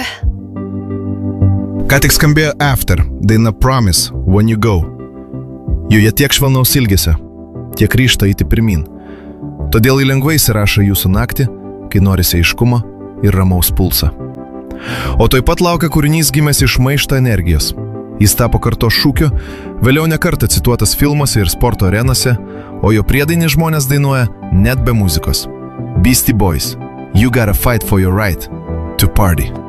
Ką tik skambėjo After, daina Promise, When You Go. Joje tiek švelnaus ilgesio, tiek ryžto eiti pirmin. Todėl jį lengvai įsirašo jūsų naktį, kai norisi aiškumo ir ramaus pulso. O taip pat laukia kūrinys gimęs iš maišto energijos. Jis tapo kartos šūkiu, vėliau nekartą cituotas filmuose ir sporto arenose, o jo priedainį žmonės dainuoja net be muzikos. Beastie Boys, You Gotta Fight for Your Right to Party.